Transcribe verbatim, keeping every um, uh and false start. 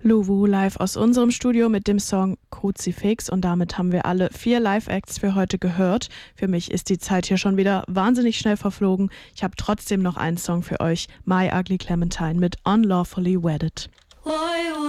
Luwu live aus unserem Studio mit dem Song Kruzifix und damit haben wir alle vier Live-Acts für heute gehört. Für mich ist die Zeit hier schon wieder wahnsinnig schnell verflogen. Ich habe trotzdem noch einen Song für euch, My Ugly Clementine mit Unlawfully Wedded.